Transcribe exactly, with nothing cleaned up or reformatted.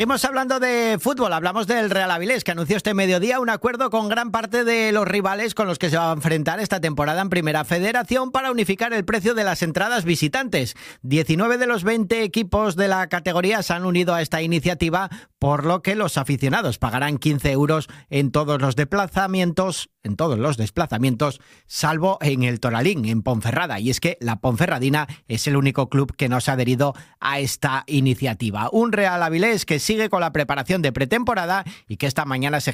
Seguimos hablando de fútbol, hablamos del Real Avilés, que anunció este mediodía un acuerdo con gran parte de los rivales con los que se va a enfrentar esta temporada en Primera Federación para unificar el precio de las entradas visitantes. diecinueve de los veinte equipos de la categoría se han unido a esta iniciativa, por lo que los aficionados pagarán quince euros en todos los desplazamientos, en todos los desplazamientos, salvo en el Toralín, en Ponferrada. Y es que la Ponferradina es el único club que no se ha adherido a esta iniciativa. Un Real Avilés que sigue con la preparación de pretemporada y que esta mañana se